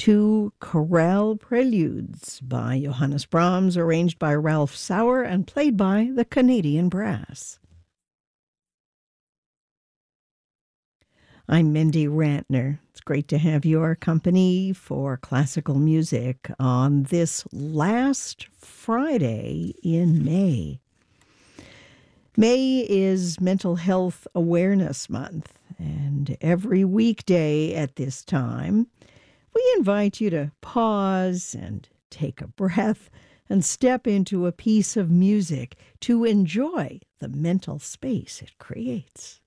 two chorale preludes by Johannes Brahms, arranged by Ralph Sauer and played by the Canadian Brass. I'm Mindy Rantner. It's great to have your company for classical music on this last Friday in May. May is Mental Health Awareness Month, and every weekday at this time, we invite you to pause and take a breath and step into a piece of music to enjoy the mental space it creates.